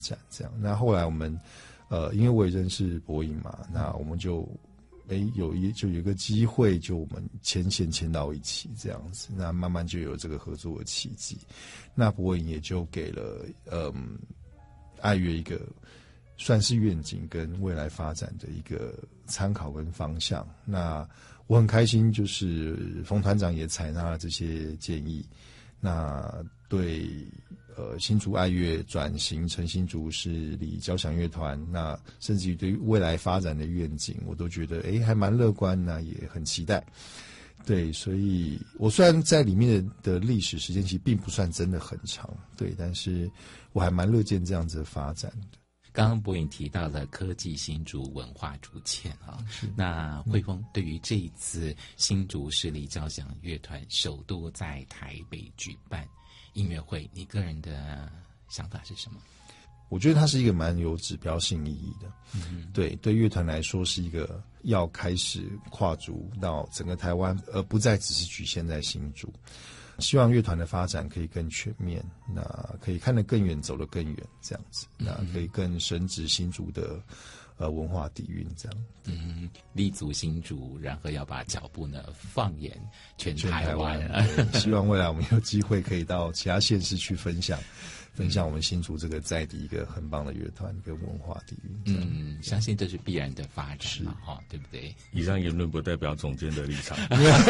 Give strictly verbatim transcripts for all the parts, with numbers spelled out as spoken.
展这样。那后来我们呃，因为我也认识博颖嘛，那我们就诶有一就有一个机会，就我们牵线牵到一起这样子，那慢慢就有这个合作的契机。那博颖也就给了嗯爱乐一个算是愿景跟未来发展的一个参考跟方向。那我很开心，就是冯团长也采纳了这些建议。那对呃新竹爱乐转型成新竹市立交响乐团，那甚至于对于未来发展的愿景，我都觉得诶还蛮乐观，那也很期待。对，所以我虽然在里面的历史时间其实并不算真的很长，对，但是我还蛮乐见这样子的发展的。 刚刚博颖提到了科技新竹文化主线啊，那慧峰对于这一次新竹市立交响乐团首度在台北举办音乐会，你个人的想法是什么？ 我觉得它是一个蛮有指标性意义的，嗯，对，对乐团来说是一个要开始跨足到整个台湾，而不再只是局限在新竹。希望乐团的发展可以更全面，那可以看得更远，走得更远，这样子，那可以更深植新竹的呃文化底蕴，这样。 嗯，立足新竹，然后要把脚步呢放眼全台湾。 希望未来我们有机会可以到其他县市去分享。分享我们新竹这个在地一个很棒的乐团跟文化底蕴， 嗯，相信这是必然的发展嘛，哈，对不对？ 以上言论不代表总监的立场，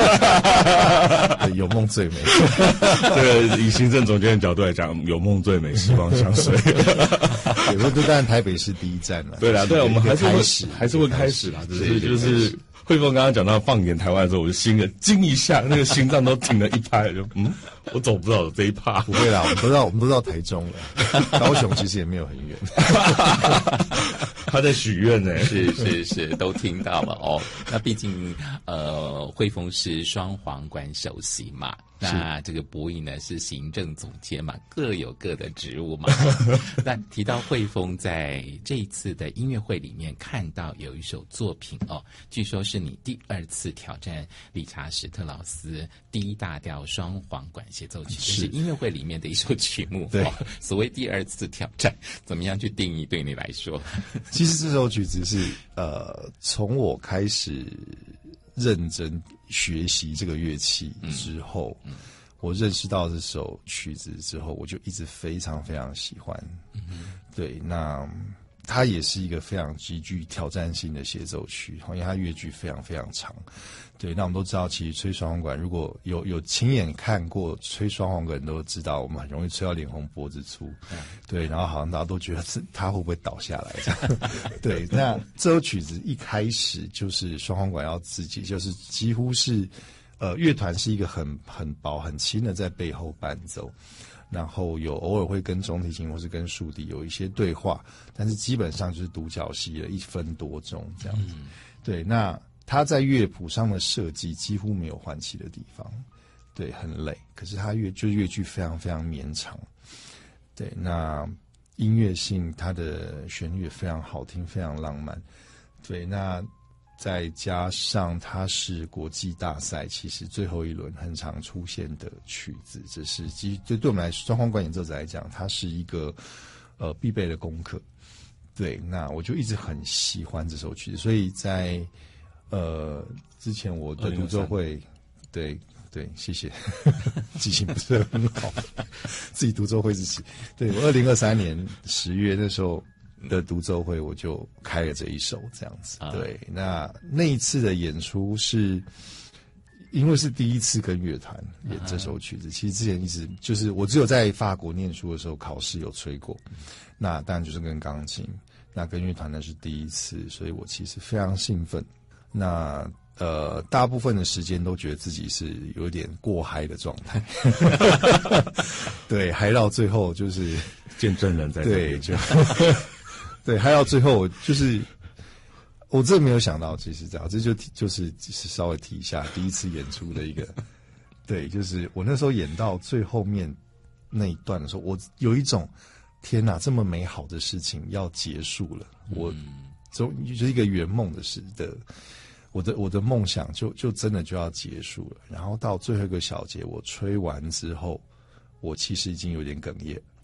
有梦最美。 这个以行政总监的角度来讲，有梦最美，希望相随。 也不当然台北是第一站了， 对啦，对，我们还是会开始， 还是会开始啦，只是就是。慧峰刚刚讲到放眼台湾的时候，我就心里惊一下，那个心脏都停了一拍，就嗯，我走不到这一趴。 不会啦，我们都到我们都到台中了，高雄其实也没有很远。 他在许愿呢， 是是是，都听到了哦。那毕竟呃，慧峰是双簧管首席嘛，那这个博颖呢是行政总监嘛，各有各的职务嘛。那提到慧峰在这一次的音乐会里面看到有一首作品哦，据说是你第二次挑战理查史特劳斯 D 大调双簧管协奏曲，是音乐会里面的一首曲目。 对， 哦，所谓第二次挑战，怎么样去定义对你来说？ 其实这首曲子是呃，从我开始认真学习这个乐器之后，嗯嗯，我认识到这首曲子之后，我就一直非常非常喜欢。嗯，对，那它也是一个非常极具挑战性的协奏曲，因为它乐句非常非常长。对，那我们都知道，其实吹双簧管，如果有有亲眼看过吹双簧管，都知道我们很容易吹到脸红脖子粗。嗯，对，然后好像大家都觉得它会不会倒下来这样。对，那这首曲子一开始就是双簧管要自己，就是几乎是呃乐团是一个很很薄很轻的在背后伴奏。然后有偶尔会跟中提琴或是跟竖笛有一些对话，但是基本上就是独角戏了一分多钟这样子。嗯，对，那它在乐谱上的设计几乎没有换气的地方，对，很累。可是它乐就是乐句非常非常绵长，对，那音乐性它的旋律也非常好听，非常浪漫，对，那再加上它是国际大赛，其实最后一轮很常出现的曲子，这是其实对对我们来说，双簧管演奏者来讲，它是一个呃必备的功课。对，那我就一直很喜欢这首曲子，所以在呃之前我的独奏会，对对，谢谢，记性不是很好，自己独奏会自己。对，我二零二三年十月那时候的独奏会，我就开了这一首这样子。啊，对，那那一次的演出是因为是第一次跟乐团演这首曲子，其实之前一直就是我只有在法国念书的时候考试有吹过，那当然就是跟钢琴，那跟乐团呢是第一次，所以我其实非常兴奋。那呃，大部分的时间都觉得自己是有点过嗨的状态，对，嗨到最后就是见证人在这对就对，嗨到最后就是我真的没有想到，其实这样，这就就是就是稍微提一下第一次演出的一个，对，就是我那时候演到最后面那一段的时候，我有一种天哪，这么美好的事情要结束了，我终就是一个圆梦的事的。我的我的梦想就就真的就要结束了，然后到最后一个小节我吹完之后，我其实已经有点哽咽，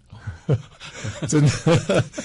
真的。